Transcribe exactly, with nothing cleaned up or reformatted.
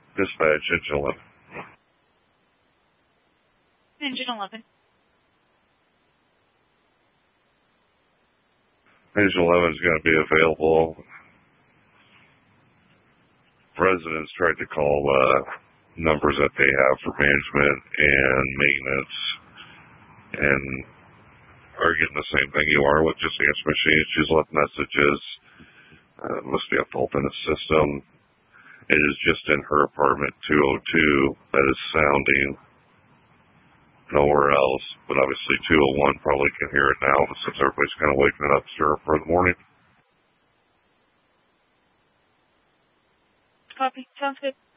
Dispatch, engine eleven. Engine eleven. Engine eleven is going to be available. Residents tried to call uh, numbers that they have for management and maintenance and are getting the same thing you are with just answer machines. She's left messages. Uh, must be a fault in the system. It is just in her apartment two oh two that is sounding. Nowhere else. But obviously two oh one probably can hear it now since everybody's kind of waking up stir for the morning. Copy. Sounds good.